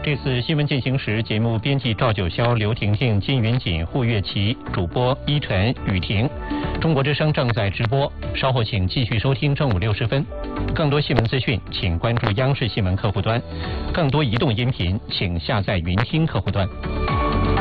这次新闻进行时，节目编辑赵九霄、刘婷婷、金云锦、胡月琪，主播依晨、雨婷。中国之声正在直播，稍后请继续收听正午60分。更多新闻资讯，请关注央视新闻客户端；更多移动音频，请下载云听客户端。